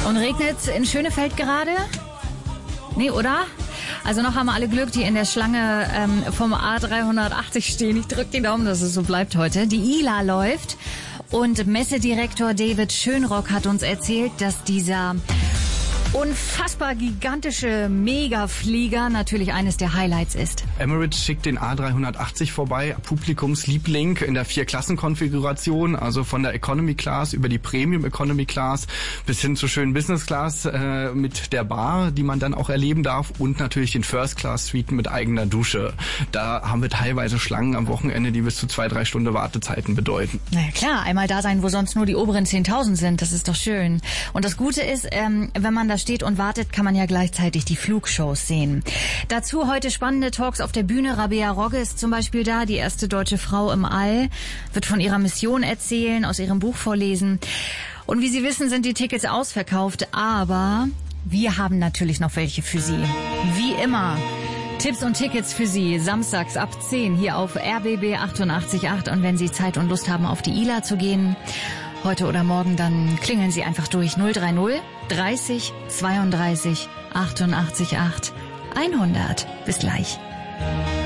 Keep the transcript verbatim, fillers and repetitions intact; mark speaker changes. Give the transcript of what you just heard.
Speaker 1: Und regnet's in Schönefeld gerade? Nee, oder? Also noch haben alle Glück, die in der Schlange ähm, vom A dreihundertachtzig stehen. Ich drück die Daumen, dass es so bleibt heute. Die I L A läuft und Messedirektor David Schönrock hat uns erzählt, dass dieser unfassbar gigantische Megaflieger natürlich eines der Highlights ist.
Speaker 2: Emirates schickt den A dreihundertachtzig vorbei, Publikumsliebling in der Vier-Klassen-Konfiguration, also von der Economy Class über die Premium Economy Class bis hin zur schönen Business Class äh, mit der Bar, die man dann auch erleben darf, und natürlich den First Class Suiten mit eigener Dusche. Da haben wir teilweise Schlangen am Wochenende, die bis zu zwei, drei Stunden Wartezeiten bedeuten.
Speaker 1: Na ja, klar, einmal da sein, wo sonst nur die oberen zehntausend sind, das ist doch schön. Und das Gute ist, ähm, wenn man da steht und wartet, kann man ja gleichzeitig die Flugshows sehen. Dazu heute spannende Talks auf der Bühne. Rabea Rogge ist zum Beispiel da, die erste deutsche Frau im All, wird von ihrer Mission erzählen, aus ihrem Buch vorlesen. Und wie Sie wissen, sind die Tickets ausverkauft, aber wir haben natürlich noch welche für Sie. Wie immer. Tipps und Tickets für Sie samstags ab zehn hier auf R B B achtundachtzig Komma acht. Und wenn Sie Zeit und Lust haben, auf die I L A zu gehen, heute oder morgen, dann klingeln Sie einfach durch null drei null dreißig zweiunddreißig achtundachtzig Komma acht hundert. Bis gleich.